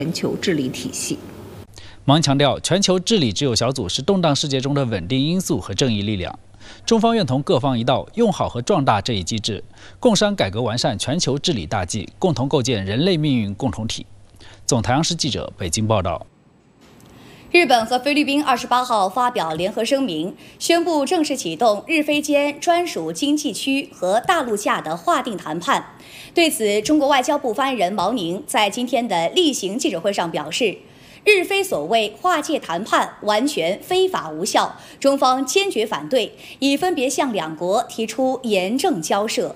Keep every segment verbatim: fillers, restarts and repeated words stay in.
全球治理体系。 芒强调，全球治理只有小组是动荡世界中的稳定因素和正义力量。中方愿同各方一道，用好和壮大这一机制，共商改革完善全球治理大计，共同构建人类命运共同体。总台央视记者北京报道。 日本和菲律宾二十八号发表联合声明，宣布正式启动日菲间专属经济区和大陆架的划定谈判。对此，中国外交部发言人毛宁在今天的例行记者会上表示，日菲所谓划界谈判完全非法无效，中方坚决反对，已分别向两国提出严正交涉。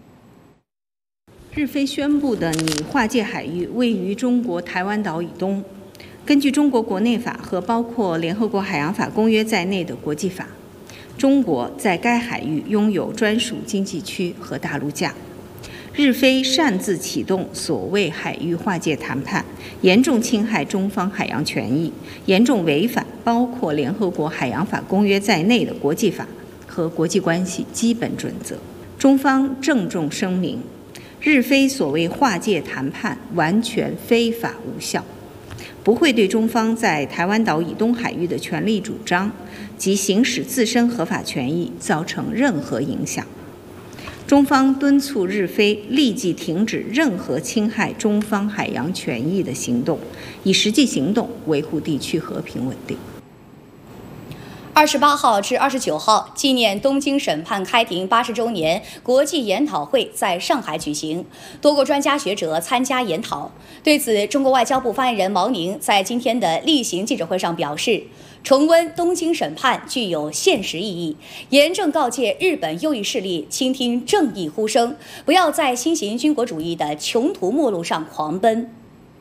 日菲宣布的拟划界海域位于中国台湾岛以东。根据中国国内法和包括联合国海洋法公约在内的国际法，中国在该海域拥有专属经济区和大陆架。日菲擅自启动所谓海域划界谈判，严重侵害中方海洋权益，严重违反包括联合国海洋法公约在内的国际法和国际关系基本准则。中方郑重声明，日菲所谓划界谈判完全非法无效，不会对中方在台湾岛以东海域的权利主张及行使自身合法权益造成任何影响。中方敦促日菲立即停止任何侵害中方海洋权益的行动，以实际行动维护地区和平稳定。 二十八号至二十九号，纪念东京审判开庭八十周年国际研讨会在上海举行，多个专家学者参加研讨。对此，中国外交部发言人毛宁在今天的例行记者会上表示，重温东京审判具有现实意义，严正告诫日本右翼势力倾听正义呼声，不要在新型军国主义的穷途末路上狂奔。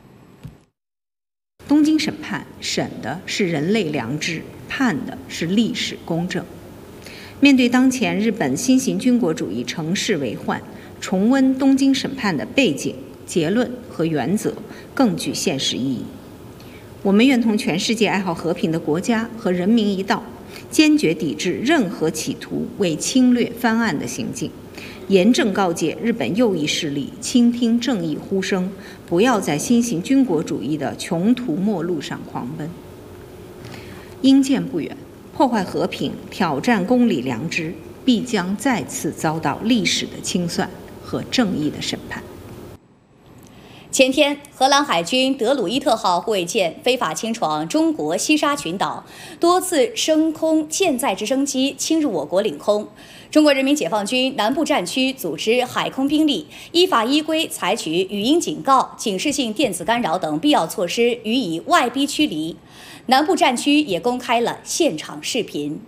东京审判审的是人类良知，判的是历史公正。面对当前日本新型军国主义乘势为患，重温东京审判的背景、结论和原则更具现实意义。我们愿同全世界爱好和平的国家和人民一道，坚决抵制任何企图为侵略翻案的行径，严正告诫日本右翼势力倾听正义呼声，不要在新型军国主义的穷途末路上狂奔。应见不远，破坏和平、挑战公理良知，必将再次遭到历史的清算和正义的审判。 前天，荷兰海军德鲁伊特号护卫舰非法侵闯中国西沙群岛，多次升空舰载直升机侵入我国领空。中国人民解放军南部战区组织海空兵力依法依规采取语音警告、警示性电子干扰等必要措施，予以外逼驱离。南部战区也公开了现场视频。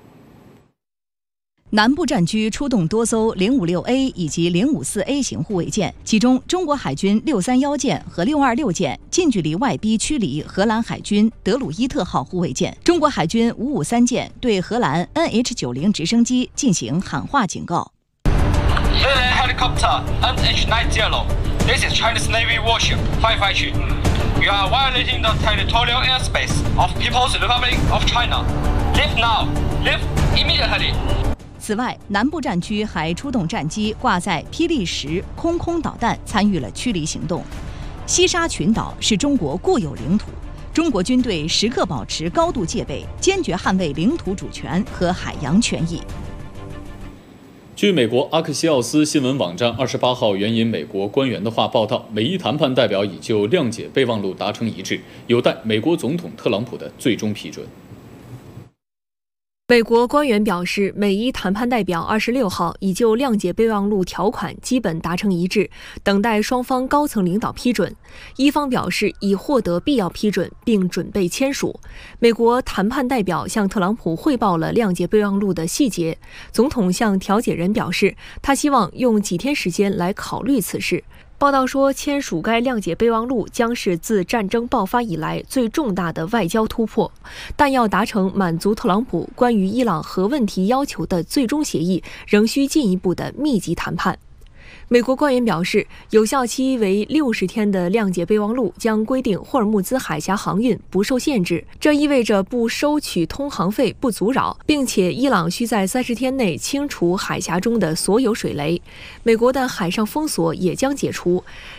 南部战区出动多艘零五六 A 以及零五四 A 型护卫舰，其中中国海军六三一舰和六二六舰近距离外逼驱离荷兰海军德鲁伊特号护卫舰。中国海军五五三舰对荷兰 N H 九十 直升机进行喊话警告。 Thailand helicopter N H 九十 This is Chinese Navy warship firefighter. You are violating the territorial airspace of People's Republic of China. Leave now. Leave immediately. 此外，南部战区还出动战机挂载霹雳十空空导弹参与了驱离行动。西沙群岛是中国固有领土，中国军队时刻保持高度戒备，坚决捍卫领土主权和海洋权益。 据美国阿克西奥斯新闻网站二十八号援引美国官员的话报道，美伊谈判代表已就谅解备忘录达成一致，有待美国总统特朗普的最终批准。 美国官员表示，美伊谈判代表二十六号已就谅解备忘录条款基本达成一致，等待双方高层领导批准。伊方表示已获得必要批准，并准备签署。美国谈判代表向特朗普汇报了谅解备忘录的细节。总统向调解人表示，他希望用几天时间来考虑此事。报道说，签署该谅解备忘录将是自战争爆发以来最重大的外交突破，但要达成满足特朗普关于伊朗核问题要求的最终协议，仍需进一步的密集谈判。美国官员表示，有效期为六十天的谅解备忘录将规定霍尔木兹海峡航运不受限制，这意味着不收取通航费、不阻扰，并且伊朗需在三十天内清除海峡中的所有水雷。美国的海上封锁也将解除。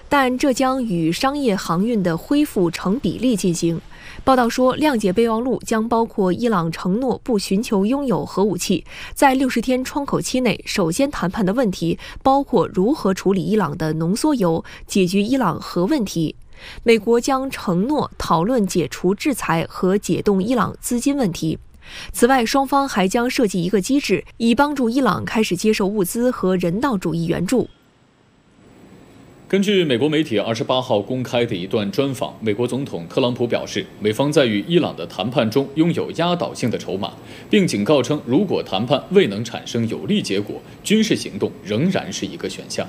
但这将与商业航运的恢复成比例进行。报道说，谅解备忘录将包括伊朗承诺不寻求拥有核武器，在六十天窗口期内首先谈判的问题包括如何处理伊朗的浓缩铀，解决伊朗核问题。美国将承诺讨论解除制裁和解冻伊朗资金问题。此外，双方还将设计一个机制，以帮助伊朗开始接受物资和人道主义援助。 根据美国媒体二十八号公开的一段专访，美国总统特朗普表示，美方在与伊朗的谈判中拥有压倒性的筹码，并警告称，如果谈判未能产生有利结果，军事行动仍然是一个选项。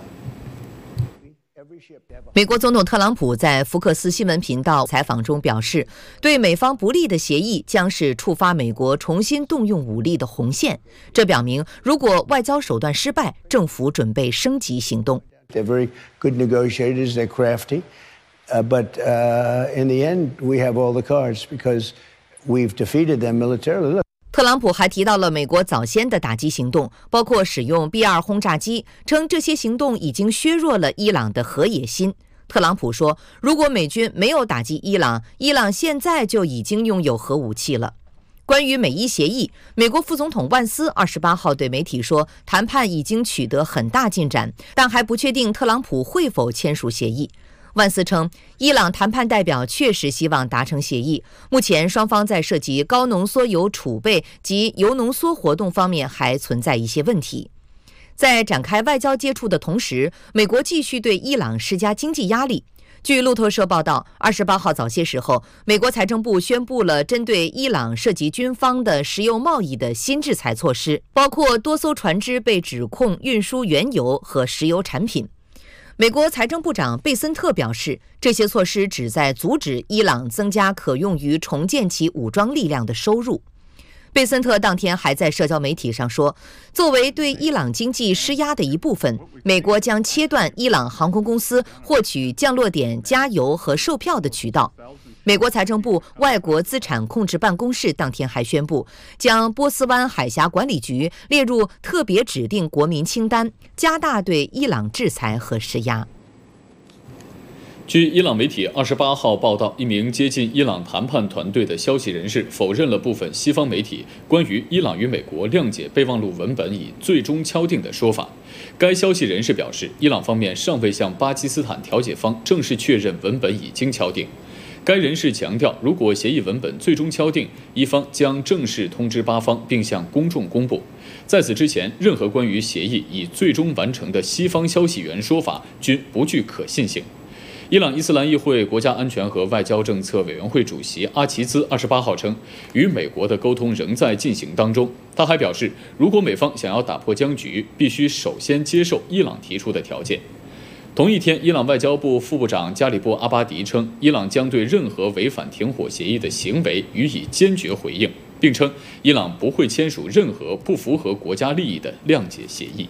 美国总统特朗普在福克斯新闻频道采访中表示，对美方不利的协议将是触发美国重新动用武力的红线。这表明，如果外交手段失败，政府准备升级行动。 They're very good negotiators. They're crafty, uh, but uh, in the end, we have all the cards because we've defeated them militarily. Look. 特朗普还提到了美国早先的打击行动，包括使用 B 二 轰炸机，称这些行动已经削弱了伊朗的核野心。特朗普说，如果美军没有打击伊朗，伊朗现在就已经拥有核武器了。关于美伊协议，美国副总统万斯二十八号对媒体说，谈判已经取得很大进展，但还不确定特朗普会否签署协议。万斯称，伊朗谈判代表确实希望达成协议，目前双方在涉及高浓缩铀储备及铀浓缩活动方面还存在一些问题。在展开外交接触的同时，美国继续对伊朗施加经济压力。据路透社报道，二十八号早些时候，美国财政部宣布了针对伊朗涉及军方的石油贸易的新制裁措施，包括多艘船只被指控运输原油和石油产品。美国财政部长贝森特表示，这些措施旨在阻止伊朗增加可用于重建其武装力量的收入。贝森特当天还在社交媒体上说，作为对伊朗经济施压的一部分，美国将切断伊朗航空公司获取降落点加油和售票的渠道。美国财政部外国资产控制办公室当天还宣布，将波斯湾海峡管理局列入特别指定国民清单，加大对伊朗制裁和施压。 据伊朗媒体二十八号报道，一名接近伊朗谈判团队的消息人士否认了部分西方媒体关于伊朗与美国谅解备忘录文本已最终敲定的说法。该消息人士表示，伊朗方面尚未向巴基斯坦调解方正式确认文本已经敲定。该人士强调，如果协议文本最终敲定，伊方将正式通知巴方并向公众公布。在此之前，任何关于协议已最终完成的西方消息源说法均不具可信性。伊朗伊斯兰议会国家安全和外交政策委员会主席阿齐兹二十八号称，与美国的沟通仍在进行当中。他还表示，如果美方想要打破僵局，必须首先接受伊朗提出的条件。同一天，伊朗外交部副部长加里波阿巴迪称，伊朗将对任何违反停火协议的行为予以坚决回应，并称伊朗不会签署任何不符合国家利益的谅解协议。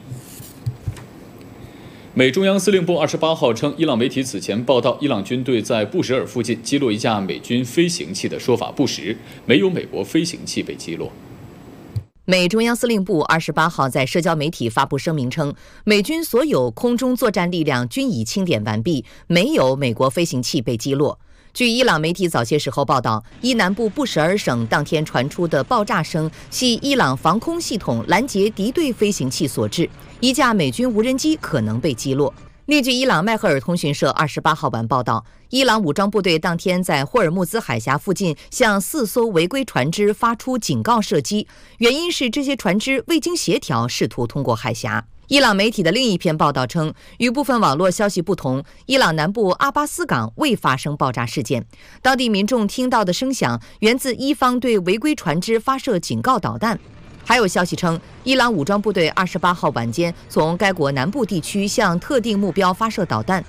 美中央司令部二十八号称，伊朗媒体此前报道伊朗军队在布什尔附近击落一架美军飞行器的说法不实，没有美国飞行器被击落。 美中央司令部二十八号在社交媒体发布声明称，美军所有空中作战力量均已清点完毕，没有美国飞行器被击落。据伊朗媒体早些时候报道，伊南部布什尔省当天传出的爆炸声系伊朗防空系统拦截敌对飞行器所致，一架美军无人机可能被击落。另据伊朗迈赫尔通讯社二十八号晚报道，伊朗武装部队当天在霍尔木兹海峡附近向四艘违规船只发出警告射击，原因是这些船只未经协调试图通过海峡。伊朗媒体的另一篇报道称，与部分网络消息不同，伊朗南部阿巴斯港未发生爆炸事件。当地民众听到的声响源自伊方对违规船只发射警告导弹。还有消息称，伊朗武装部队二十八号晚间从该国南部地区向特定目标发射导弹。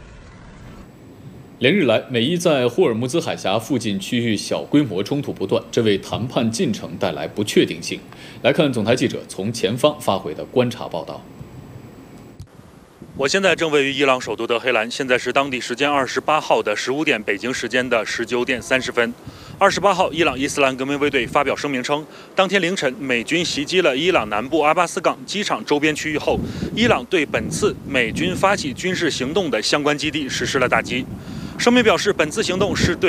连日来，美伊在霍尔木兹海峡附近区域小规模冲突不断，这为谈判进程带来不确定性。来看总台记者从前方发回的观察报道。 我现在正位于伊朗首都德黑兰，现在是当地时间二十八号的十五点，北京时间的十九点三十分。 二十八号，伊朗伊斯兰革命卫队发表声明称，当天凌晨美军袭击了伊朗南部阿巴斯港机场周边区域后，伊朗对本次美军发起军事行动的相关基地实施了打击。声明表示，本次行动是对